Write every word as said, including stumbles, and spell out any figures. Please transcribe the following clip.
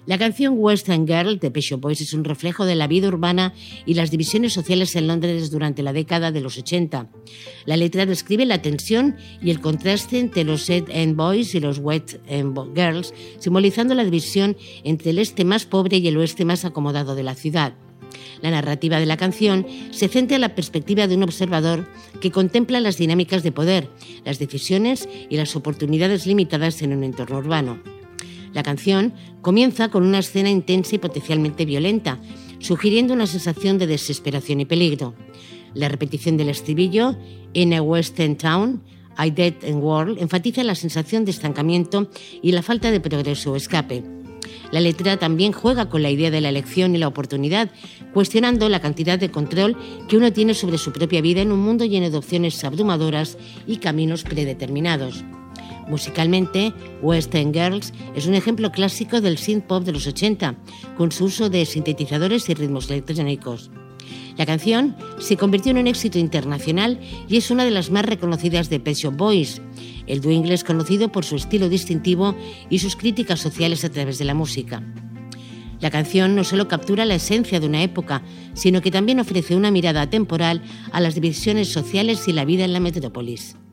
La canción Western Girl de Pet Shop Boys es un reflejo de la vida urbana y las divisiones sociales en Londres durante la década de los ochenta. La letra describe la tensión y el contraste entre los East End Boys y los West End Girls, simbolizando la división entre el este más pobre y el oeste más acomodado de la ciudad. La narrativa de la canción se centra en la perspectiva de un observador que contempla las dinámicas de poder, las decisiones y las oportunidades limitadas en un entorno urbano. La canción comienza con una escena intensa y potencialmente violenta, sugiriendo una sensación de desesperación y peligro. La repetición del estribillo, "In a West End Town, I Dead and World", enfatiza la sensación de estancamiento y la falta de progreso o escape. La letra también juega con la idea de la elección y la oportunidad, cuestionando la cantidad de control que uno tiene sobre su propia vida en un mundo lleno de opciones abrumadoras y caminos predeterminados. Musicalmente, West End Girls es un ejemplo clásico del synth pop de los ochenta, con su uso de sintetizadores y ritmos electrónicos. La canción se convirtió en un éxito internacional y es una de las más reconocidas de Pet Shop Boys. El dúo inglés conocido por su estilo distintivo y sus críticas sociales a través de la música. La canción no solo captura la esencia de una época, sino que también ofrece una mirada atemporal a las divisiones sociales y la vida en la metrópolis.